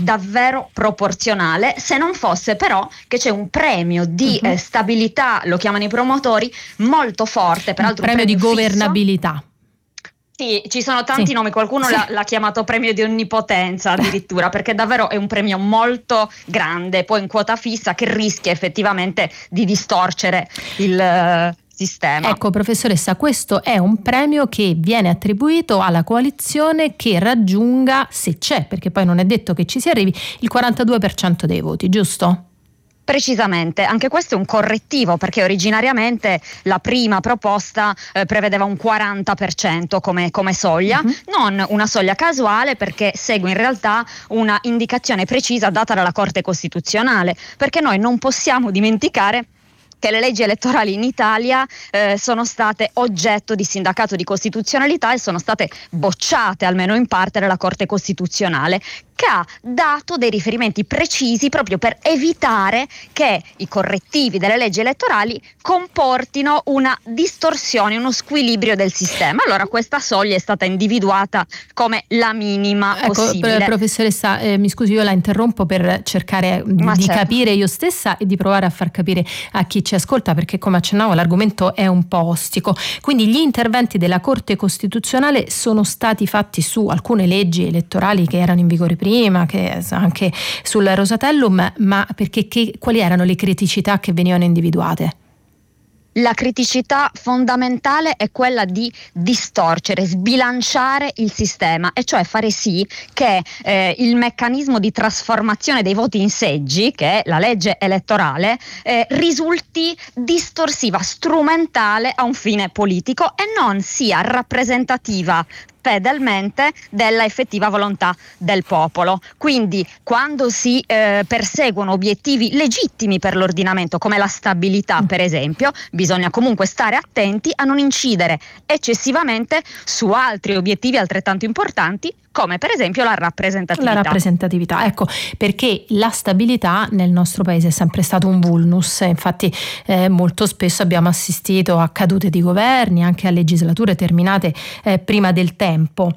davvero proporzionale, se non fosse però che c'è un premio di stabilità, lo chiamano i promotori, molto forte, peraltro un premio di fisso. governabilità. Sì, ci sono tanti nomi, qualcuno l'ha chiamato premio di onnipotenza addirittura, perché davvero è un premio molto grande, poi in quota fissa, che rischia effettivamente di distorcere il sistema. Ecco, professoressa, questo è un premio che viene attribuito alla coalizione che raggiunga, se c'è, perché poi non è detto che ci si arrivi, il 42% dei voti, giusto? Precisamente, anche questo è un correttivo, perché originariamente la prima proposta prevedeva un 40% come soglia, non una soglia casuale, perché segue in realtà una indicazione precisa data dalla Corte Costituzionale, perché noi non possiamo dimenticare che le leggi elettorali in Italia sono state oggetto di sindacato di costituzionalità e sono state bocciate almeno in parte dalla Corte Costituzionale, che ha dato dei riferimenti precisi proprio per evitare che i correttivi delle leggi elettorali comportino una distorsione, uno squilibrio del sistema. Allora questa soglia è stata individuata come la minima possibile. Professoressa, mi scusi, io la interrompo per cercare di capire io stessa e di provare a far capire a chi ci ascolta, perché come accennavo l'argomento è un po' ostico. Quindi gli interventi della Corte Costituzionale sono stati fatti su alcune leggi elettorali che erano in vigore prima, che anche sul Rosatellum, ma perché quali erano le criticità che venivano individuate? La criticità fondamentale è quella di distorcere, sbilanciare il sistema, e cioè fare sì che il meccanismo di trasformazione dei voti in seggi, che è la legge elettorale, risulti distorsiva, strumentale a un fine politico e non sia rappresentativa fedelmente della effettiva volontà del popolo. Quindi quando si perseguono obiettivi legittimi per l'ordinamento, come la stabilità per esempio, bisogna comunque stare attenti a non incidere eccessivamente su altri obiettivi altrettanto importanti, come per esempio la rappresentatività. La rappresentatività, ecco, perché la stabilità nel nostro paese è sempre stato un vulnus, infatti molto spesso abbiamo assistito a cadute di governi, anche a legislature terminate prima del tempo.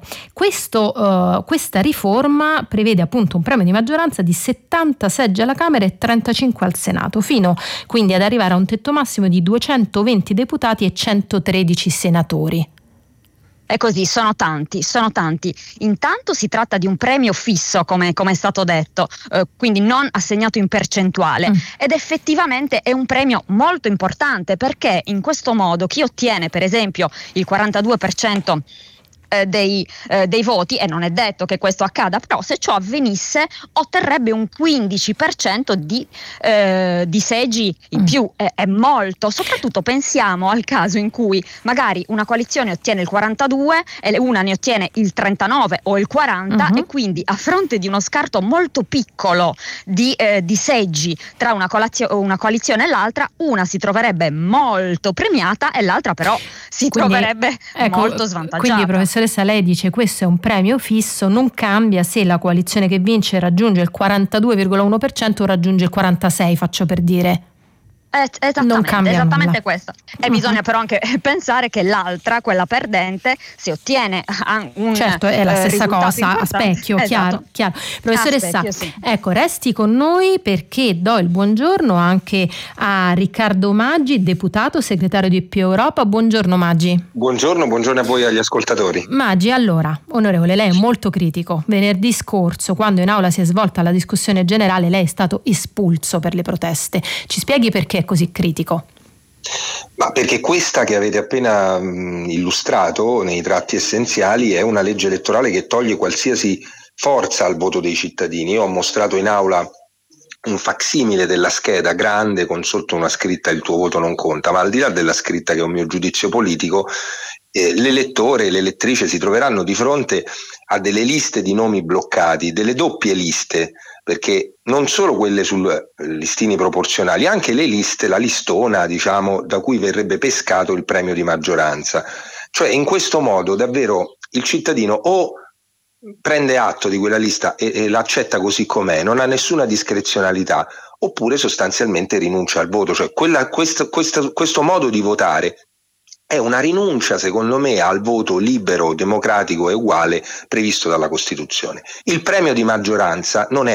Questa riforma prevede appunto un premio di maggioranza di 70 seggi alla Camera e 35 al Senato, fino quindi ad arrivare a un tetto massimo di 220 deputati e 113 senatori. È così, sono tanti. Intanto si tratta di un premio fisso, come è stato detto, quindi non assegnato in percentuale, ed effettivamente è un premio molto importante, perché in questo modo chi ottiene per esempio il 42% dei voti, e non è detto che questo accada, però se ciò avvenisse otterrebbe un 15% di seggi in più. È molto. Soprattutto pensiamo al caso in cui magari una coalizione ottiene il 42 e una ne ottiene il 39 o il 40, e quindi a fronte di uno scarto molto piccolo di seggi tra una coalizione e l'altra, una si troverebbe molto premiata e l'altra però si troverebbe molto svantaggiata. Quindi professoressa, lei dice questo è un premio fisso, non cambia se la coalizione che vince raggiunge il 42,1% o raggiunge il 46%, faccio per dire. Esattamente questo. E bisogna però anche pensare che l'altra, quella perdente, se ottiene un certo è la stessa cosa, a specchio, esatto. chiaro. Professoressa, sì. Ecco, resti con noi perché do il buongiorno anche a Riccardo Maggi, deputato, segretario di Più Europa. Buongiorno Maggi. Buongiorno a voi, agli ascoltatori. Maggi, allora, onorevole, lei è molto critico. Venerdì scorso, quando in aula si è svolta la discussione generale, lei è stato espulso per le proteste. Ci spieghi perché è così critico? Ma perché questa che avete appena illustrato nei tratti essenziali è una legge elettorale che toglie qualsiasi forza al voto dei cittadini. Io ho mostrato in aula un facsimile della scheda grande con sotto una scritta "il tuo voto non conta", ma al di là della scritta, che è un mio giudizio politico, l'elettore e l'elettrice si troveranno di fronte a delle liste di nomi bloccati, delle doppie liste, perché non solo quelle su listini proporzionali, anche le liste, la listona, diciamo, da cui verrebbe pescato il premio di maggioranza. Cioè, in questo modo davvero il cittadino o prende atto di quella lista e l'accetta così com'è, non ha nessuna discrezionalità, oppure sostanzialmente rinuncia al voto. Cioè questo modo di votare è una rinuncia, secondo me, al voto libero, democratico e uguale previsto dalla Costituzione. Il premio di maggioranza non è